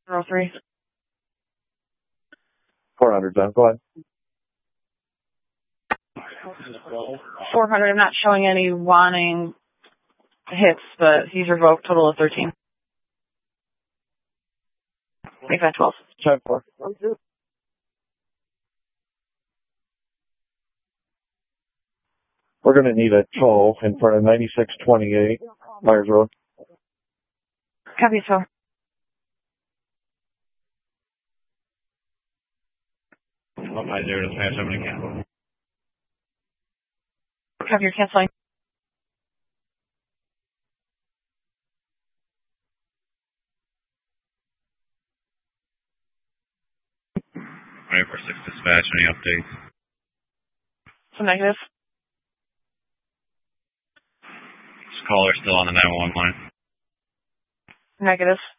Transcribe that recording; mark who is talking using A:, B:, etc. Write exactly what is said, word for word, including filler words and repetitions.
A: zero three.
B: four hundred, then. Go ahead.
A: four hundred, I'm not showing any wanting hits, but he's revoked, total of thirteen. Make that twelve.
B: ten four. We're going to need a toll in front of ninety-six twenty-eight Myers Road.
A: Copy, so.
C: one five zero to smash somebody cancel.
A: Copy, you're canceling.
C: twenty four six dispatch, any updates?
A: Some negative.
C: This caller still on the nine one one line.
A: Negative.